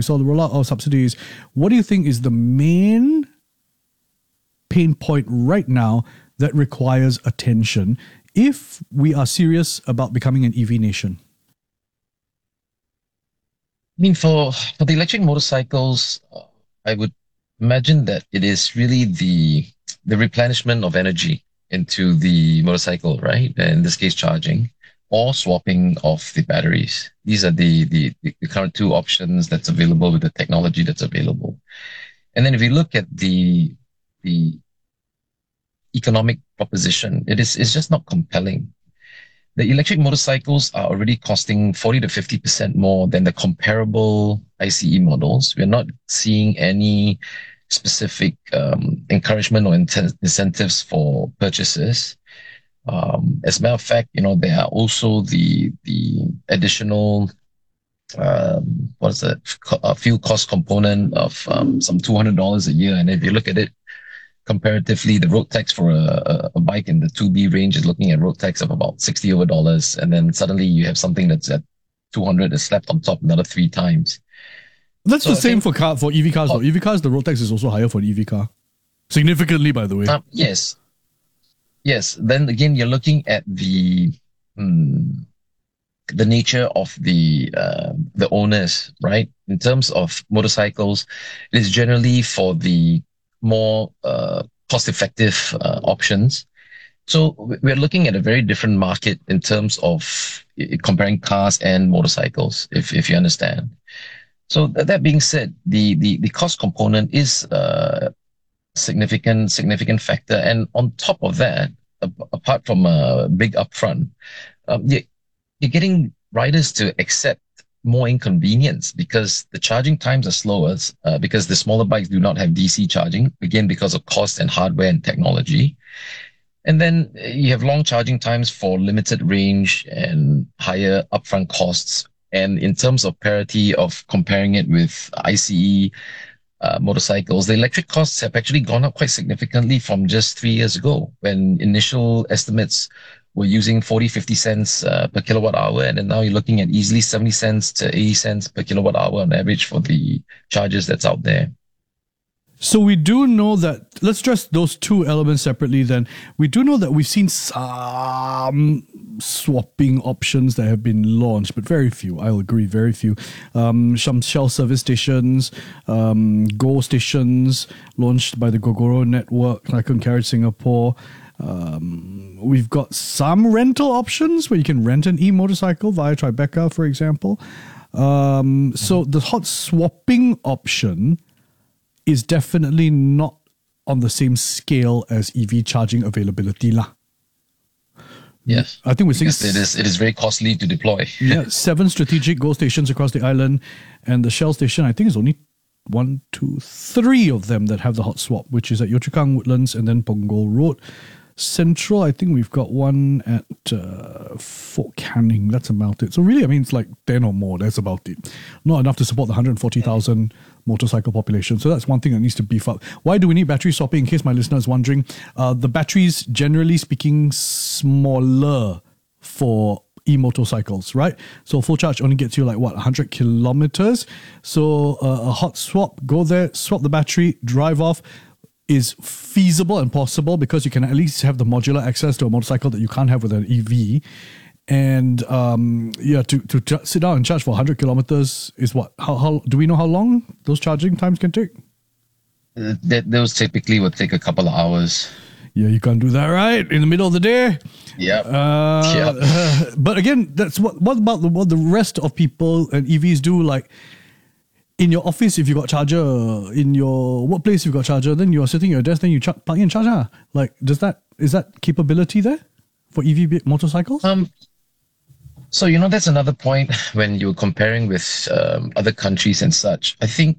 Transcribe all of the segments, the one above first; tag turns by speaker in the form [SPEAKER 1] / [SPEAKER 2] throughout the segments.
[SPEAKER 1] saw the rollout of subsidies. What do you think is the main pain point right now that requires attention if we are serious about becoming an EV nation?
[SPEAKER 2] I mean, for the electric motorcycles, I would imagine that it is really the replenishment of energy into the motorcycle, right? In this case, charging or swapping of the batteries. These are the current two options that's available with the technology that's available. And then if you look at the economic proposition, it's just not compelling. The electric motorcycles are already costing 40 to 50% more than the comparable ICE models. We're not seeing any specific encouragement or incentives for purchases. As a matter of fact, there are also the additional what is it, fuel cost component of some $200 a year. And if you look at it comparatively, the road tax for a bike in the 2B range is looking at road tax of about $60 over dollars. And then suddenly you have something that's at 200 is slapped on top another 3 times.
[SPEAKER 1] That's the same for EV cars. Though. EV cars, the road tax is also higher for an EV car. Significantly, by the way.
[SPEAKER 2] Yes. Yes. Then again, you're looking at the nature of the owners, right? In terms of motorcycles, it is generally for the more cost-effective options. So we're looking at a very different market in terms of comparing cars and motorcycles, if you understand. So that being said, the cost component is a significant factor. And on top of that, apart from a big upfront, you're getting riders to accept more inconvenience because the charging times are slower because the smaller bikes do not have DC charging, again, because of cost and hardware and technology. And then you have long charging times for limited range and higher upfront costs. And in terms of parity of comparing it with ICE motorcycles, the electric costs have actually gone up quite significantly from just 3 years ago when initial estimates were using 40, 50 cents per kilowatt hour. And then now you're looking at easily 70 cents to 80 cents per kilowatt hour on average for the chargers that's out there.
[SPEAKER 1] So we do know that, let's address those two elements separately then. We do know that we've seen some swapping options that have been launched, but very few, I'll agree, very few. Some Shell service stations, Go stations launched by the Gogoro network, Nikon Carriage Singapore. We've got some rental options where you can rent an e-motorcycle via Tribeca, for example. So the hot swapping option is definitely not on the same scale as EV charging availability lah.
[SPEAKER 2] Yes,
[SPEAKER 1] I think we're seeing
[SPEAKER 2] it is very costly to deploy.
[SPEAKER 1] 7 strategic Go stations across the island, and the Shell station I think is only 1, 2, 3 of them that have the hot swap, which is at Yio Chu Kang, Woodlands, and then Punggol Road. Central, I think we've got one at Fort Canning. That's about it. So really, I mean, it's like 10 or more. That's about it. Not enough to support the 140,000 motorcycle population. So that's one thing that needs to beef up. Why do we need battery swapping? In case my listener is wondering, the batteries, generally speaking, smaller for e-motorcycles, right? So full charge only gets you 100 kilometers. So a hot swap, go there, swap the battery, drive off, is feasible and possible because you can at least have the modular access to a motorcycle that you can't have with an EV. And to sit down and charge for 100 kilometers is what? How do we know how long those charging times can take?
[SPEAKER 2] Those typically would take a couple of hours.
[SPEAKER 1] Yeah, you can't do that, right? In the middle of the day.
[SPEAKER 2] Yeah.
[SPEAKER 1] But again, that's what about what the rest of people and EVs do? Like, in your office, if you got charger, in your workplace, if you got charger, then you're sitting at your desk, then you plug in charger. Like, is that capability there for EV motorcycles?
[SPEAKER 2] So, that's another point when you're comparing with other countries and such. I think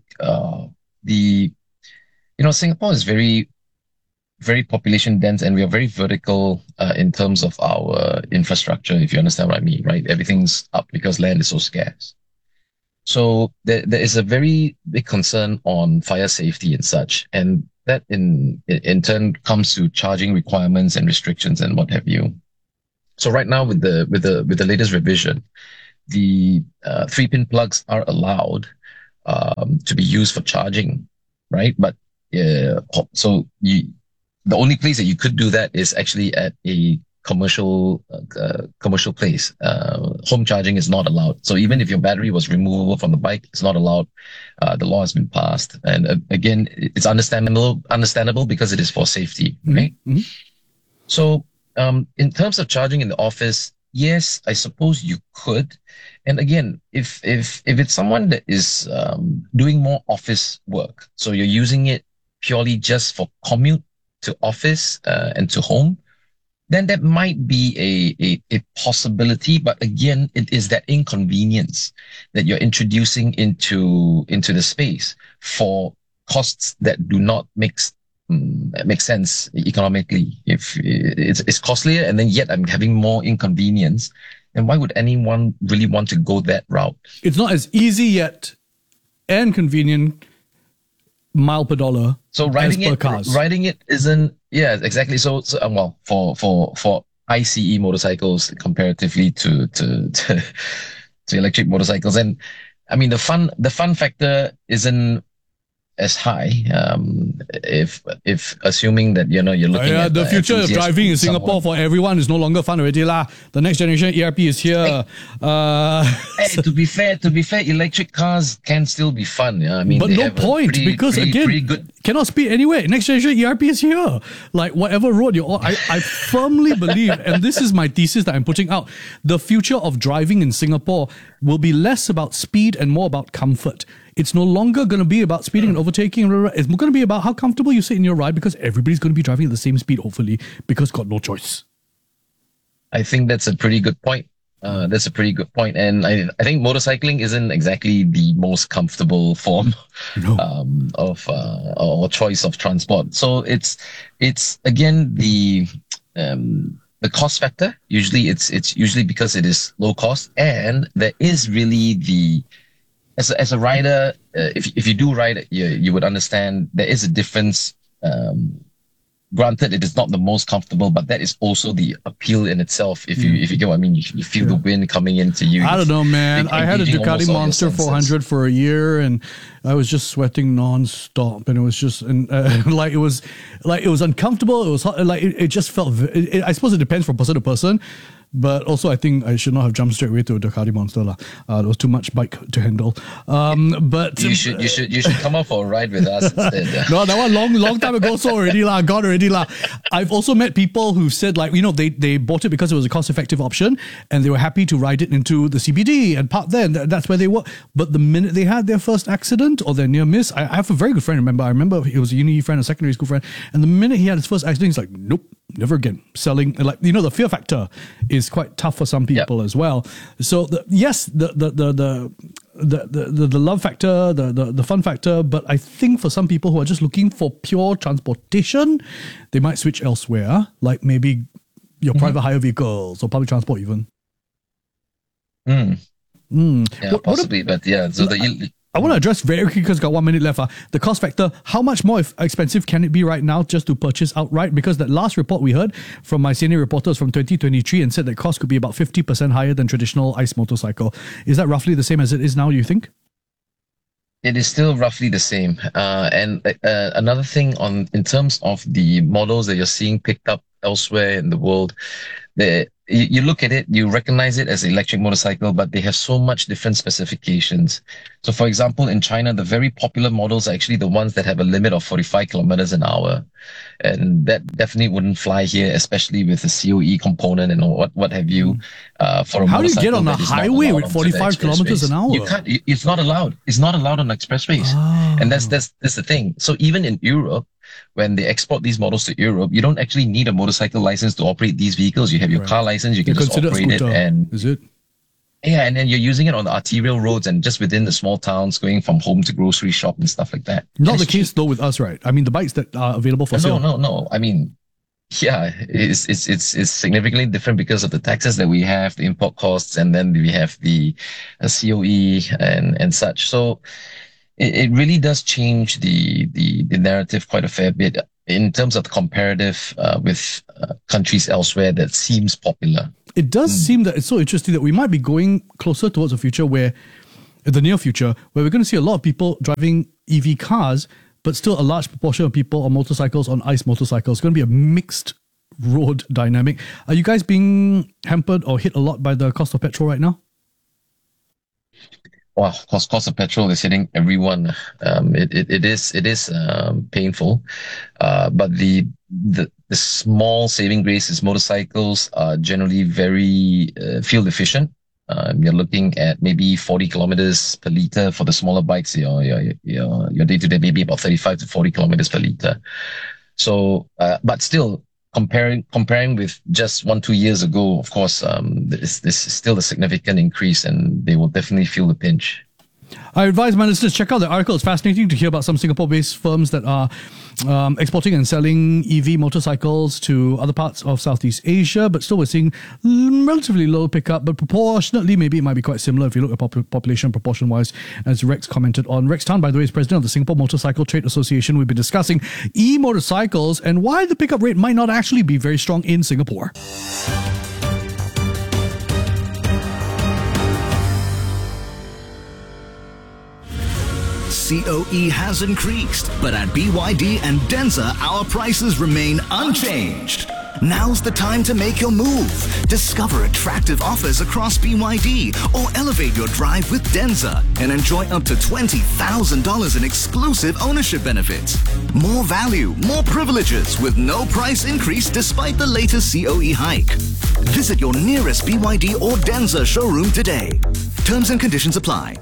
[SPEAKER 2] Singapore is very, very population dense, and we are very vertical in terms of our infrastructure, if you understand what I mean, right? Everything's up because land is so scarce. So there is a very big concern on fire safety and such, and that in turn comes to charging requirements and restrictions and what have you. So right now with the latest revision, the 3-pin plugs are allowed to be used for charging, right? But so the only place that you could do that is actually at a commercial place. Home charging is not allowed. So even if your battery was removable from the bike, it's not allowed. The law has been passed, and again, it's understandable because it is for safety, right?
[SPEAKER 1] Mm-hmm.
[SPEAKER 2] So, in terms of charging in the office, yes, I suppose you could. And again, if it's someone that is doing more office work, so you're using it purely just for commute to office and to home, then that might be a possibility. But again, it is that inconvenience that you're introducing into the space for costs that do not make sense economically. If it's costlier and then yet I'm having more inconvenience, then why would anyone really want to go that route?
[SPEAKER 1] It's not as easy yet and convenient mile per dollar.
[SPEAKER 2] So riding it isn't, yeah, exactly. So well, for ICE motorcycles comparatively to electric motorcycles, and I mean the fun factor isn't as high. If assuming that you're looking at
[SPEAKER 1] the future of driving in Singapore for everyone is no longer fun already lah. The next generation ERP is here.
[SPEAKER 2] Hey, to be fair, electric cars can still be fun. Yeah, I mean,
[SPEAKER 1] but no point because again, cannot speed anywhere. Next generation ERP is here. Like whatever road you're on, I firmly believe, and this is my thesis that I'm putting out. The future of driving in Singapore will be less about speed and more about comfort. It's no longer going to be about speeding and overtaking. It's going to be about how comfortable you sit in your ride because everybody's going to be driving at the same speed, hopefully, because got no choice.
[SPEAKER 2] I think that's a pretty good point. That's a pretty good point. And I think motorcycling isn't exactly the most comfortable form of or choice of transport. So it's again the cost factor. Usually it's usually because it is low cost, and there is really as a rider, if you do ride, you would understand there is a difference. Granted, it is not the most comfortable, but that is also the appeal in itself. If you get what I mean, you feel the wind coming into you.
[SPEAKER 1] I don't know, man. I had a Ducati Monster 400 for a year, and I was just sweating nonstop, and it was just it was uncomfortable. It was hot, it just felt. I suppose it depends from person to person. But also, I think I should not have jumped straight away to a Ducati Monster. There was too much bike to handle. But
[SPEAKER 2] you should come up for a ride with us instead.
[SPEAKER 1] No, that one long time ago. So gone already. I've also met people who said they bought it because it was a cost-effective option, and they were happy to ride it into the CBD and park there. And that's where they were. But the minute they had their first accident or their near miss, I have a very good friend. I remember he was a uni friend, a secondary school friend, and the minute he had his first accident, he's like, nope, never again. Selling, the fear factor is quite tough for some people as well. So the love factor, the fun factor, but I think for some people who are just looking for pure transportation, they might switch elsewhere, like maybe your private hire vehicles or public transport even.
[SPEAKER 2] Yeah, possibly, but yeah. So
[SPEAKER 1] I want to address very quickly because I've got 1 minute left. The cost factor, how much more expensive can it be right now just to purchase outright? Because that last report we heard from my senior reporters from 2023 and said that cost could be about 50% higher than traditional ICE motorcycle. Is that roughly the same as it is now, you think?
[SPEAKER 2] It is still roughly the same. And another thing in terms of the models that you're seeing picked up elsewhere in the world, you look at it, you recognize it as an electric motorcycle, but they have so much different specifications. So for example, in China, the very popular models are actually the ones that have a limit of 45 kilometers an hour. And that definitely wouldn't fly here, especially with the COE component and what have you. For a
[SPEAKER 1] How do you get on a highway with 45 kilometers an hour?
[SPEAKER 2] You can't, it's not allowed. It's not allowed on expressways. And that's the thing. So even in Europe, when they export these models to Europe, you don't actually need a motorcycle license to operate these vehicles. You have your car license, you can just operate it. And
[SPEAKER 1] is it?
[SPEAKER 2] Yeah, and then you're using it on the arterial roads and just within the small towns, going from home to grocery shop and stuff like that.
[SPEAKER 1] Not the case though with us, right? I mean, the bikes that are available for sale.
[SPEAKER 2] No. I mean, yeah, it's significantly different because of the taxes that we have, the import costs, and then we have the COE and such. So it really does change the narrative quite a fair bit in terms of the comparative with countries elsewhere that seems popular.
[SPEAKER 1] It does seem that it's so interesting that we might be going closer towards a future where in the near future where we're going to see a lot of people driving EV cars, but still a large proportion of people on motorcycles, on ICE motorcycles. It's going to be a mixed road dynamic. Are you guys being hampered or hit a lot by the cost of petrol right now?
[SPEAKER 2] Wow, cost of petrol is hitting everyone. It is painful, but the small saving grace is motorcycles are generally very fuel efficient. You're looking at maybe 40 kilometers per liter for the smaller bikes. Your day to day maybe about 35 to 40 kilometers per liter. So, but still. Comparing with just 1-2 years ago, of course, this is still a significant increase, and they will definitely feel the pinch.
[SPEAKER 1] I advise my listeners check out the article. It's fascinating to hear about some Singapore-based firms that are exporting and selling EV motorcycles to other parts of Southeast Asia, but still we're seeing relatively low pickup, but proportionately maybe it might be quite similar if you look at population proportion-wise, as Rex commented on. Rex Tan, by the way, is president of the Singapore Motorcycle Trade Association. We've been discussing e-motorcycles and why the pickup rate might not actually be very strong in Singapore.
[SPEAKER 3] COE has increased, but at BYD and Denza, our prices remain unchanged. Now's the time to make your move. Discover attractive offers across BYD or elevate your drive with Denza and enjoy up to $20,000 in exclusive ownership benefits. More value, more privileges with no price increase despite the latest COE hike. Visit your nearest BYD or Denza showroom today. Terms and conditions apply.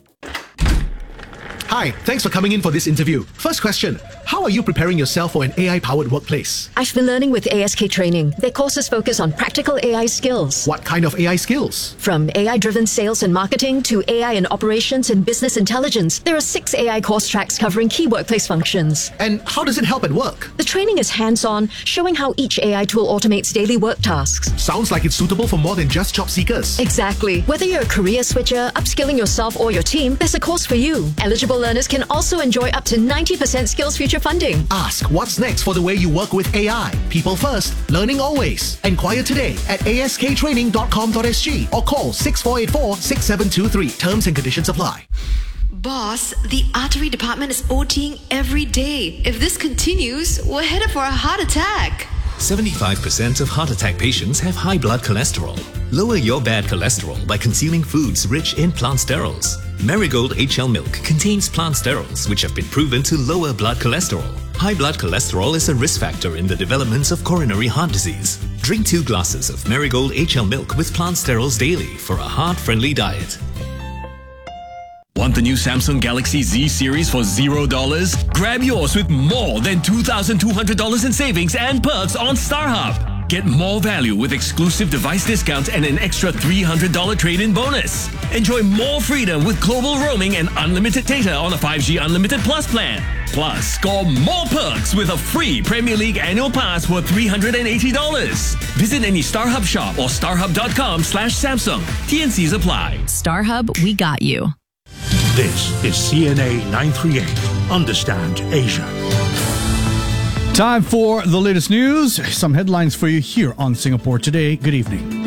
[SPEAKER 4] Hi, thanks for coming in for this interview. First question, how are you preparing yourself for an AI-powered workplace?
[SPEAKER 5] I've been learning with ASK Training. Their courses focus on practical AI skills.
[SPEAKER 4] What kind of AI skills?
[SPEAKER 5] From AI-driven sales and marketing to AI in operations and business intelligence, there are 6 AI course tracks covering key workplace functions.
[SPEAKER 4] And how does it help at work?
[SPEAKER 5] The training is hands-on, showing how each AI tool automates daily work tasks.
[SPEAKER 4] Sounds like it's suitable for more than just job seekers.
[SPEAKER 5] Exactly. Whether you're a career switcher, upskilling yourself or your team, there's a course for you. Eligible learners can also enjoy up to 90% Skills Future funding.
[SPEAKER 4] Ask what's next for the way you work with AI. People first, learning always. Enquire today at asktraining.com.sg or call 6484-6723. Terms and conditions apply.
[SPEAKER 6] Boss, the artery department is OTing every day. If this continues, we're headed for a heart attack.
[SPEAKER 7] 75% of heart attack patients have high blood cholesterol. Lower your bad cholesterol by consuming foods rich in plant sterols. Marigold HL milk contains plant sterols which have been proven to lower blood cholesterol. High blood cholesterol is a risk factor in the development of coronary heart disease. Drink 2 glasses of Marigold HL milk with plant sterols daily for a heart-friendly diet.
[SPEAKER 8] Want the new Samsung Galaxy Z series for $0? Grab yours with more than $2,200 in savings and perks on StarHub. Get more value with exclusive device discounts and an extra $300 trade-in bonus. Enjoy more freedom with global roaming and unlimited data on a 5G Unlimited Plus plan. Plus, score more perks with a free Premier League annual pass worth $380. Visit any StarHub shop or starhub.com/Samsung. TNCs apply.
[SPEAKER 9] StarHub, we got you.
[SPEAKER 10] This is CNA 938. Understand Asia.
[SPEAKER 1] Time for the latest news. Some headlines for you here on Singapore Today. Good evening.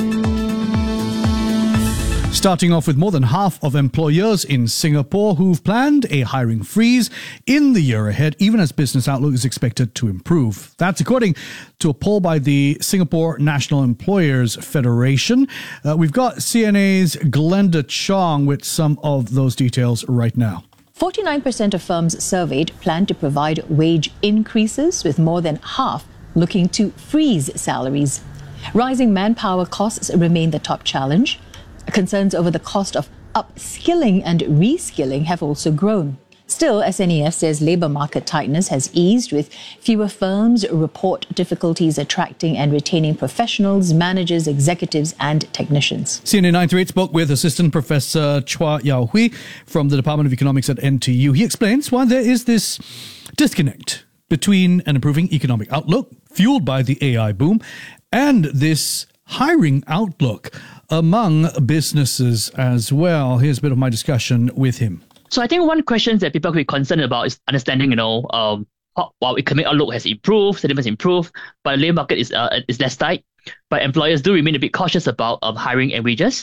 [SPEAKER 1] Starting off with more than half of employers in Singapore who've planned a hiring freeze in the year ahead, even as business outlook is expected to improve. That's according to a poll by the Singapore National Employers Federation. We've got CNA's Glenda Chong with some of those details right now.
[SPEAKER 11] 49% of firms surveyed plan to provide wage increases, with more than half looking to freeze salaries. Rising manpower costs remain the top challenge. Concerns over the cost of upskilling and reskilling have also grown. Still, SNEF says labour market tightness has eased, with fewer firms report difficulties attracting and retaining professionals, managers, executives and technicians.
[SPEAKER 1] CNA 938 spoke with Assistant Professor Chua Yao Hui from the Department of Economics at NTU. He explains why there is this disconnect between an improving economic outlook, fueled by the AI boom, and this hiring outlook among businesses as well. Here's a bit of my discussion with him.
[SPEAKER 12] So I think one question that people could be concerned about is understanding, while economic outlook has improved, sentiment has improved, but the labour market is less tight. But employers do remain a bit cautious about hiring and wages.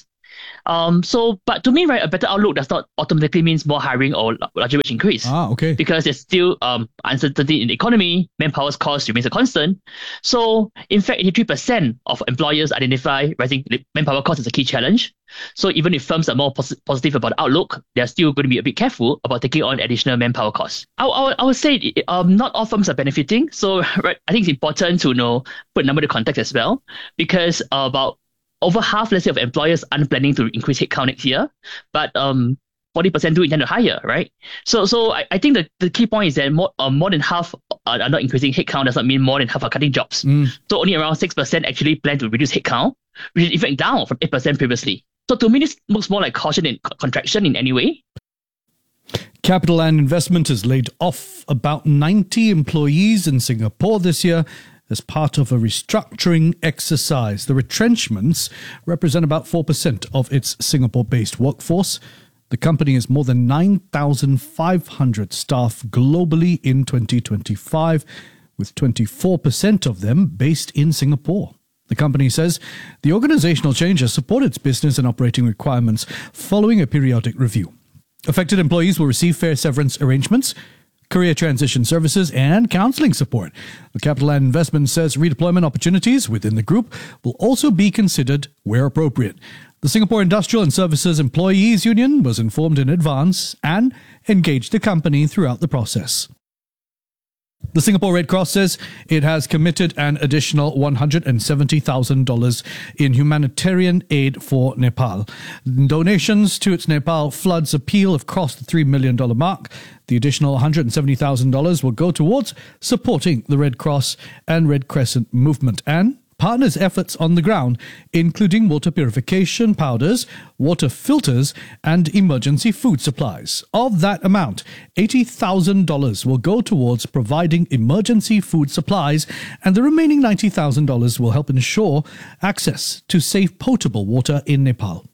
[SPEAKER 12] But to me, right, a better outlook does not automatically means more hiring or larger wage increase.
[SPEAKER 1] Okay.
[SPEAKER 12] Because there's still uncertainty in the economy, manpower's cost remains a constant. So, in fact, 83% of employers identify rising manpower cost as a key challenge. So, even if firms are more positive about the outlook, they're still going to be a bit careful about taking on additional manpower costs. I would say not all firms are benefiting. So, right, I think it's important to put a number to context as well, because about over half, let's say, of employers aren't planning to increase headcount next year, but 40% do intend to hire, right? So I think the key point is that more than half are not increasing headcount does not mean more than half are cutting jobs. So only around 6% actually plan to reduce headcount, which is in fact down from 8% previously. So to me, this looks more like caution and contraction in any way.
[SPEAKER 1] Capital and Investment has laid off about 90 employees in Singapore this year as part of a restructuring exercise. The retrenchments represent about 4% of its Singapore-based workforce. The company has more than 9,500 staff globally in 2025, with 24% of them based in Singapore. The company says the organizational change has supported its business and operating requirements following a periodic review. Affected employees will receive fair severance arrangements, career transition services, and counseling support. The Capital and Investment says redeployment opportunities within the group will also be considered where appropriate. The Singapore Industrial and Services Employees Union was informed in advance and engaged the company throughout the process. The Singapore Red Cross says it has committed an additional $170,000 in humanitarian aid for Nepal. Donations to its Nepal floods appeal have crossed the $3 million mark. The additional $170,000 will go towards supporting the Red Cross and Red Crescent movement and partners' efforts on the ground, including water purification powders, water filters, and emergency food supplies. Of that amount, $80,000 will go towards providing emergency food supplies, and the remaining $90,000 will help ensure access to safe potable water in Nepal.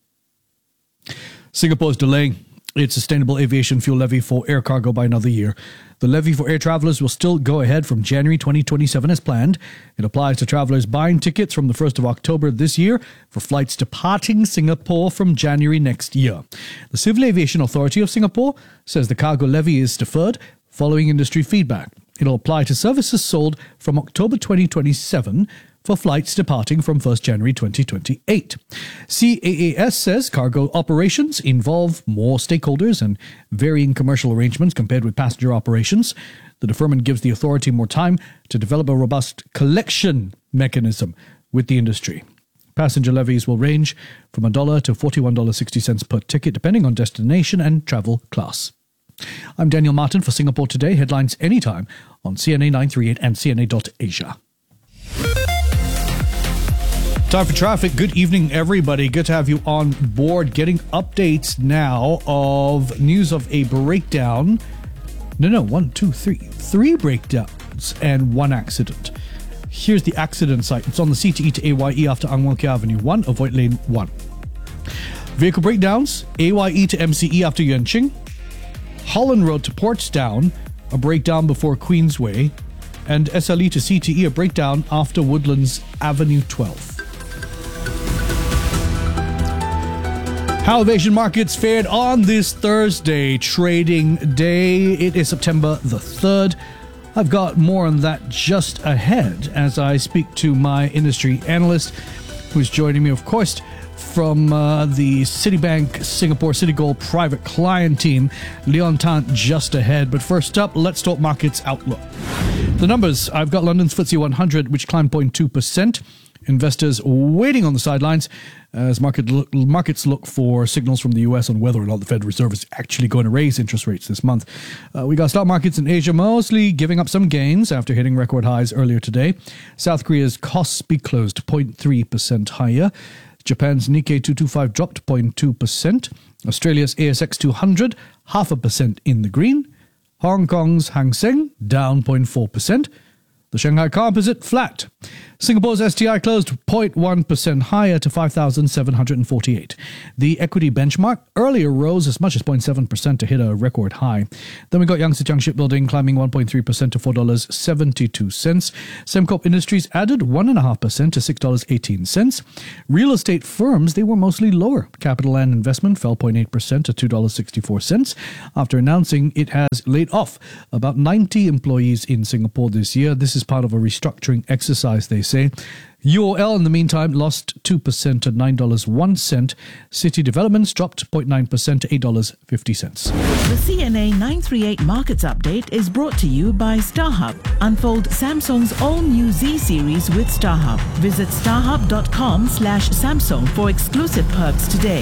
[SPEAKER 1] Singapore is delaying its sustainable aviation fuel levy for air cargo by another year. The levy for air travellers will still go ahead from January 2027 as planned. It applies to travellers buying tickets from the 1st of October this year for flights departing Singapore from January next year. The Civil Aviation Authority of Singapore says the cargo levy is deferred following industry feedback. It'll apply to services sold from October 2027 for flights departing from 1st January 2028. CAAS says cargo operations involve more stakeholders and varying commercial arrangements compared with passenger operations. The deferment gives the authority more time to develop a robust collection mechanism with the industry. Passenger levies will range from $1 to $41.60 per ticket, depending on destination and travel class. I'm Daniel Martin for Singapore Today. Headlines anytime on CNA 938 and CNA.Asia. Time for traffic. Good evening, everybody. Good to have you on board. Getting updates now of news of a breakdown. Three breakdowns and one accident. Here's the accident site. It's on the CTE to AYE after Ang Mo Kio Avenue 1. Avoid lane 1. Vehicle breakdowns. AYE to MCE after Yuan Ching. Holland Road to Portsdown. A breakdown before Queensway. And SLE to CTE, a breakdown after Woodlands Avenue 12. How have Asian markets fared on this Thursday trading day? It is September the 3rd. I've got more on that just ahead as I speak to my industry analyst who's joining me, of course, from the Citibank Singapore Citigold Private Client Team, Leon Tant, just ahead. But first up, let's talk markets outlook. The numbers, I've got London's FTSE 100, which climbed 0.2%. Investors waiting on the sidelines as markets look for signals from the US on whether or not the Federal Reserve is actually going to raise interest rates this month. We got stock markets in Asia mostly giving up some gains after hitting record highs earlier today. South Korea's Kospi closed 0.3% higher. Japan's Nikkei 225 dropped 0.2%. Australia's ASX 200, 0.5% in the green. Hong Kong's Hang Seng down 0.4%. The Shanghai Composite flat. Singapore's STI closed 0.1% higher to 5,748. The equity benchmark earlier rose as much as 0.7% to hit a record high. Then we got Yangtze Shipbuilding climbing 1.3% to $4.72. Sembcorp Industries added 1.5% to $6.18. Real estate firms, they were mostly lower. Capital Land Investment fell 0.8% to $2.64 after announcing it has laid off about 90 employees in Singapore this year. This is part of a restructuring exercise, they say. UOL, in the meantime, lost 2% to $9.01. City Developments dropped 0.9% to $8.50.
[SPEAKER 13] The CNA 938 Markets Update is brought to you by StarHub. Unfold Samsung's all-new Z series with StarHub. Visit starhub.com/Samsung for exclusive perks today.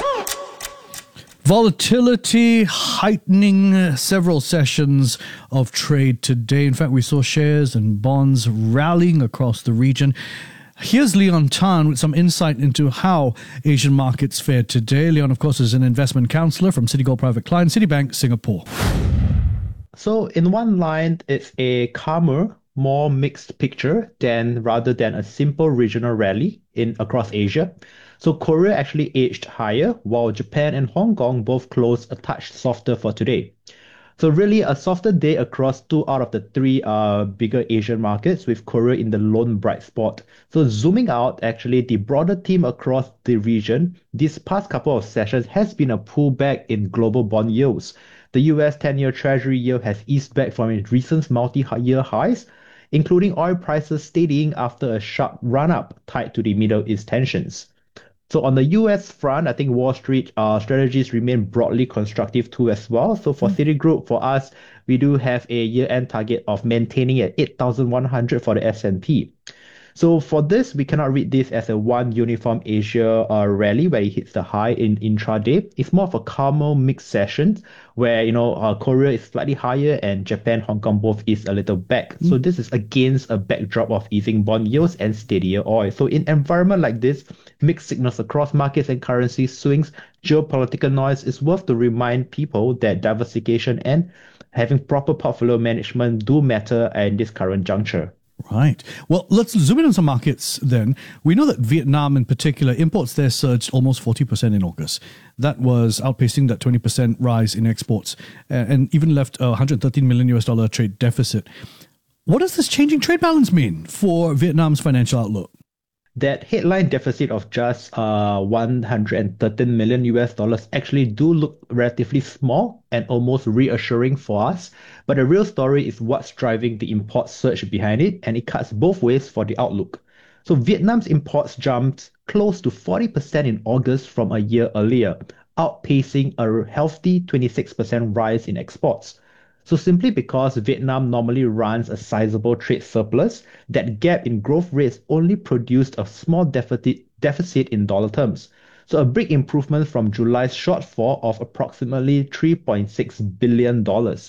[SPEAKER 1] Volatility heightening several sessions of trade today. In fact, we saw shares and bonds rallying across the region. Here's Leon Tan with some insight into how Asian markets fared today. Leon, of course, is an investment counselor from Citigold Private Client, Citibank, Singapore.
[SPEAKER 14] So in one line, it's a calmer, more mixed picture rather than a simple regional rally across Asia. So Korea actually edged higher, while Japan and Hong Kong both closed a touch softer for today. So really a softer day across 2 out of the 3 bigger Asian markets, with Korea in the lone bright spot. So zooming out, actually, the broader theme across the region these past couple of sessions has been a pullback in global bond yields. The US 10-year Treasury yield has eased back from its recent multi-year highs, including oil prices steadying after a sharp run-up tied to the Middle East tensions. So on the US front, I think Wall Street strategies remain broadly constructive too as well. So for Citigroup, for us, we do have a year-end target of maintaining at 8,100 for the S&P. So for this, we cannot read this as a one uniform Asia rally where it hits the high in intraday. It's more of a calmer mixed session where, Korea is slightly higher and Japan, Hong Kong both is a little back. So this is against a backdrop of easing bond yields and steadier oil. So in environment like this, mixed signals across markets and currency swings, geopolitical noise, is worth to remind people that diversification and having proper portfolio management do matter in this current juncture.
[SPEAKER 1] Right. Well, let's zoom in on some markets then. We know that Vietnam in particular, imports there surged almost 40% in August. That was outpacing that 20% rise in exports and even left a $113 million trade deficit. What does this changing trade balance mean for Vietnam's financial outlook?
[SPEAKER 14] That headline deficit of just $113 million actually do look relatively small and almost reassuring for us. But the real story is what's driving the import surge behind it, and it cuts both ways for the outlook. So Vietnam's imports jumped close to 40% in August from a year earlier, outpacing a healthy 26% rise in exports. So simply because Vietnam normally runs a sizable trade surplus, that gap in growth rates only produced a small deficit in dollar terms. So a big improvement from July's shortfall of approximately $3.6 billion.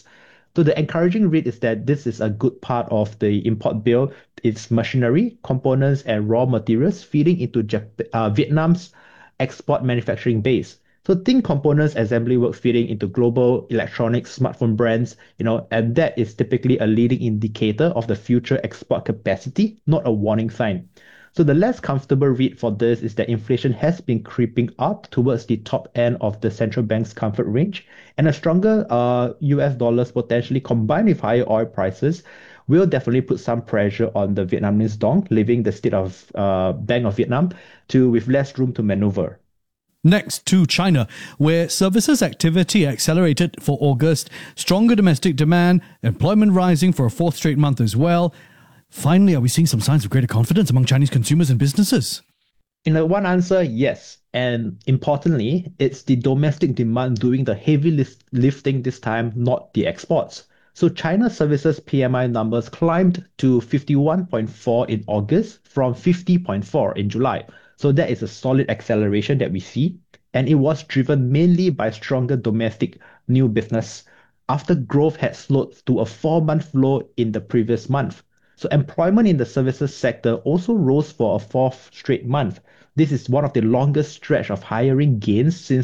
[SPEAKER 14] So the encouraging read is that this is a good part of the import bill. It's machinery, components, and raw materials feeding into Vietnam's export manufacturing base. So think components, assembly work feeding into global electronics, smartphone brands, and that is typically a leading indicator of the future export capacity, not a warning sign. So the less comfortable read for this is that inflation has been creeping up towards the top end of the central bank's comfort range, and a stronger US dollars potentially combined with higher oil prices will definitely put some pressure on the Vietnamese dong, leaving the state of Bank of Vietnam with less room to maneuver.
[SPEAKER 1] Next to China, where services activity accelerated for August, stronger domestic demand, employment rising for a fourth straight month as well. Finally, are we seeing some signs of greater confidence among Chinese consumers and businesses?
[SPEAKER 14] In the one answer, yes. And importantly, it's the domestic demand doing the heavy lifting this time, not the exports. So China's services PMI numbers climbed to 51.4 in August from 50.4 in July. So that is a solid acceleration that we see. And it was driven mainly by stronger domestic new business after growth had slowed to a 4-month low in the previous month. So employment in the services sector also rose for a fourth straight month. This is one of the longest stretch of hiring gains since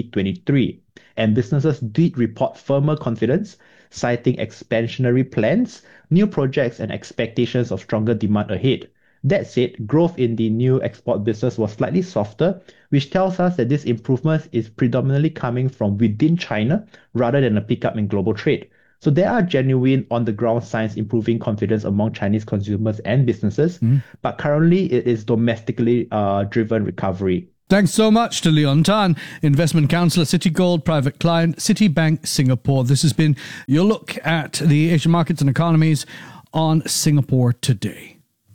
[SPEAKER 14] 2023. And businesses did report firmer confidence, citing expansionary plans, new projects, and expectations of stronger demand ahead. That said, growth in the new export business was slightly softer, which tells us that this improvement is predominantly coming from within China rather than a pickup in global trade. So there are genuine on-the-ground signs improving confidence among Chinese consumers and businesses, but currently it is domestically driven recovery.
[SPEAKER 1] Thanks so much to Leon Tan, Investment Counselor, Citigold, Private Client, Citibank Singapore. This has been your look at the Asian markets and economies on Singapore Today.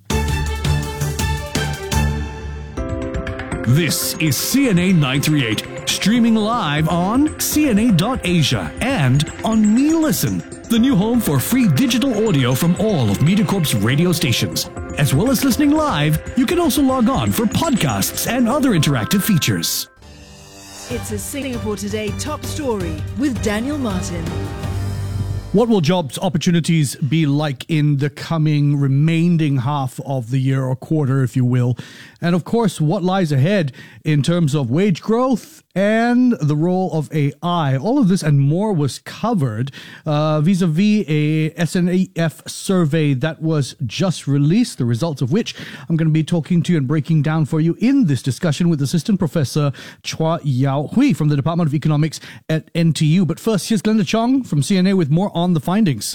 [SPEAKER 8] This is CNA 938, streaming live on CNA.Asia and on MeListen, the new home for free digital audio from all of MediaCorp's radio stations. As well as listening live, you can also log on for podcasts and other interactive features.
[SPEAKER 13] It's a Singapore Today top story with Daniel Martin.
[SPEAKER 1] What will jobs opportunities be like in the coming remaining half of the year or quarter, if you will? And of course, what lies ahead in terms of wage growth and the role of AI? All of this and more was covered vis-a-vis a SNEF survey that was just released, the results of which I'm going to be talking to you and breaking down for you in this discussion with Assistant Professor Chua Yao Hui from the Department of Economics at NTU. But first, here's Glenda Chong from CNA with more on the findings.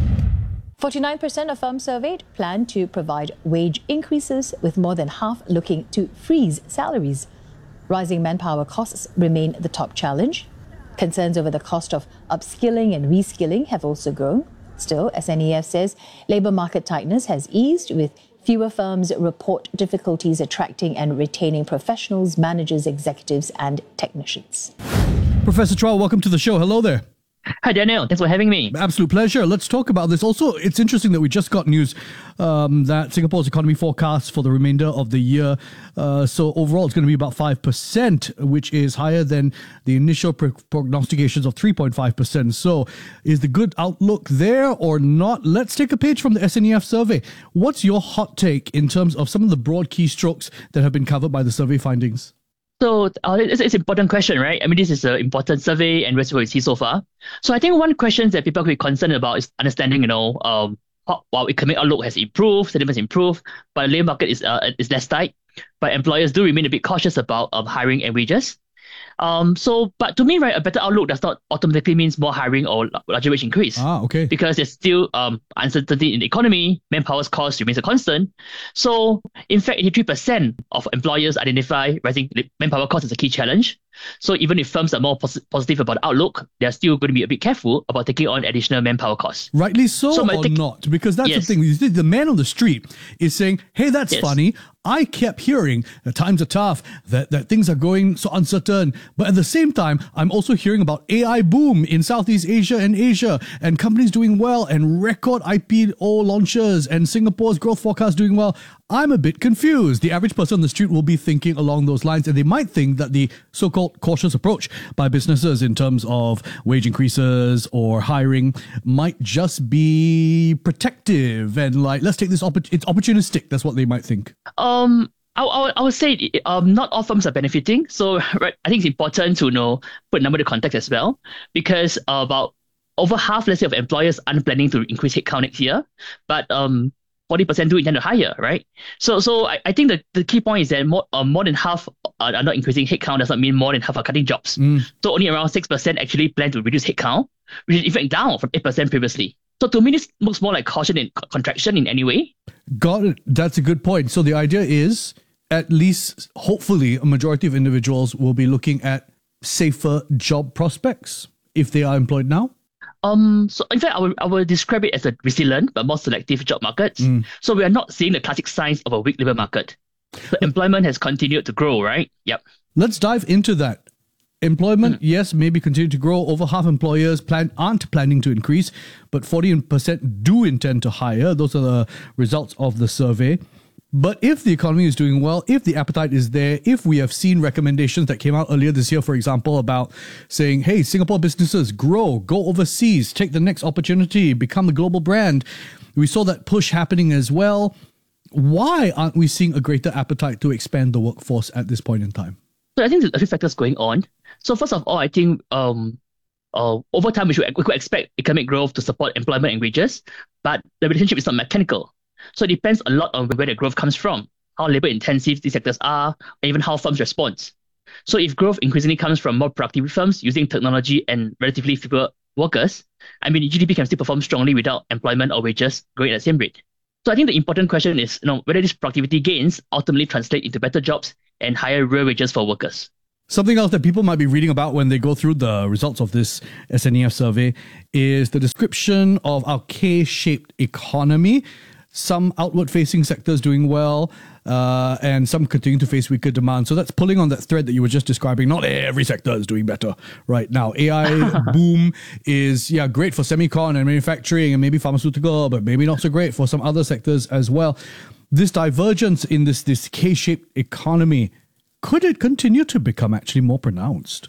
[SPEAKER 11] 49% of firms surveyed plan to provide wage increases, with more than half looking to freeze salaries. Rising manpower costs remain the top challenge. Concerns over the cost of upskilling and reskilling have also grown. Still, SNEF says labour market tightness has eased, with fewer firms report difficulties attracting and retaining professionals, managers, executives and technicians.
[SPEAKER 1] Professor Chua, welcome to the show. Hello there.
[SPEAKER 12] Hi, Daniel. Thanks for having me.
[SPEAKER 1] Absolute pleasure. Let's talk about this. Also, it's interesting that we just got news that Singapore's economy forecast for the remainder of the year. So overall, it's going to be about 5%, which is higher than the initial prognostications of 3.5%. So is the good outlook there or not? Let's take a page from the SNEF survey. What's your hot take in terms of some of the broad keystrokes that have been covered by the survey findings?
[SPEAKER 12] So it's an important question, right? I mean, this is an important survey and that's what we see so far. So I think one question that people could be concerned about is understanding, while economic outlook has improved, sentiment has improved, but the labour market is less tight. But employers do remain a bit cautious about hiring and wages. But to me, right, a better outlook does not automatically means more hiring or larger wage increase.
[SPEAKER 1] Okay.
[SPEAKER 12] Because there's still uncertainty in the economy, manpower's cost remains a constant. So, in fact, 83% of employers identify rising manpower cost as a key challenge. So even if firms are more positive about the outlook, they're still going to be a bit careful about taking on additional manpower costs.
[SPEAKER 1] Rightly so or not? Because that's the thing. The man on the street is saying, hey, that's funny. I kept hearing that times are tough, that things are going so uncertain. But at the same time, I'm also hearing about AI boom in Southeast Asia and Asia, and companies doing well, and record IPO launches, and Singapore's growth forecast doing well. I'm a bit confused. The average person on the street will be thinking along those lines, and they might think that the so-called cautious approach by businesses in terms of wage increases or hiring might just be protective and like, let's take this, it's opportunistic. That's what they might think.
[SPEAKER 12] I would say not all firms are benefiting. So right, I think it's important to put a number to context as well, because about over half, let's say, of employers aren't planning to increase headcount next year, but 40% do intend to hire, right? So I think the key point is that more than half are not increasing headcount does not mean more than half are cutting jobs. So only around 6% actually plan to reduce headcount, which is in fact down from 8% previously. So to me, this looks more like caution and contraction in any way.
[SPEAKER 1] Got it. That's a good point. So the idea is, at least, hopefully, a majority of individuals will be looking at safer job prospects if they are employed now?
[SPEAKER 12] So in fact, I will describe it as a resilient but more selective job market. So we are not seeing the classic signs of a weak labour market. So employment has continued to grow, right? Yep.
[SPEAKER 1] Let's dive into that. Employment, yes, maybe continue to grow. Over half employers aren't planning to increase, but 40% do intend to hire. Those are the results of the survey. But if the economy is doing well, if the appetite is there, if we have seen recommendations that came out earlier this year, for example, about saying, hey, Singapore businesses, grow, go overseas, take the next opportunity, become a global brand. We saw that push happening as well. Why aren't we seeing a greater appetite to expand the workforce at this point in time?
[SPEAKER 12] So I think there's a few factors going on. So first of all, I think over time we could expect economic growth to support employment and wages, but the relationship is not mechanical. So it depends a lot on where the growth comes from, how labor intensive these sectors are, and even how firms respond. So if growth increasingly comes from more productive firms using technology and relatively fewer workers, GDP can still perform strongly without employment or wages growing at the same rate. So I think the important question is, whether these productivity gains ultimately translate into better jobs and higher real wages for workers.
[SPEAKER 1] Something else that people might be reading about when they go through the results of this SNEF survey is the description of our K-shaped economy. Some outward-facing sectors doing well, and some continue to face weaker demand. So that's pulling on that thread that you were just describing. Not every sector is doing better right now. AI boom is great for semicon and manufacturing and maybe pharmaceutical, but maybe not so great for some other sectors as well. This divergence in this K-shaped economy, could it continue to become actually more pronounced?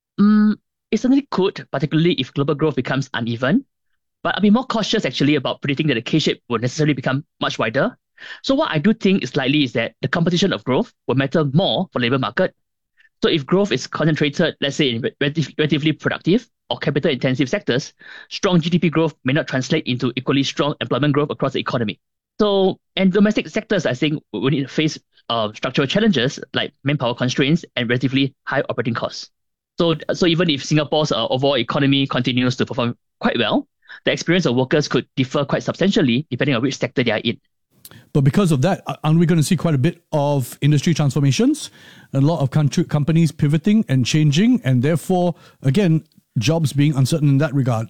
[SPEAKER 12] It certainly could, particularly if global growth becomes uneven. But I'll be more cautious actually about predicting that the K-shape will necessarily become much wider. So what I do think is likely is that the competition of growth will matter more for the labour market. So if growth is concentrated, let's say, in relatively productive or capital-intensive sectors, strong GDP growth may not translate into equally strong employment growth across the economy. So, and domestic sectors, I think, will need to face structural challenges like manpower constraints and relatively high operating costs. So even if Singapore's overall economy continues to perform quite well, the experience of workers could differ quite substantially depending on which sector they are in.
[SPEAKER 1] But because of that, aren't we going to see quite a bit of industry transformations? A lot of companies pivoting and changing, and therefore, again, jobs being uncertain in that regard.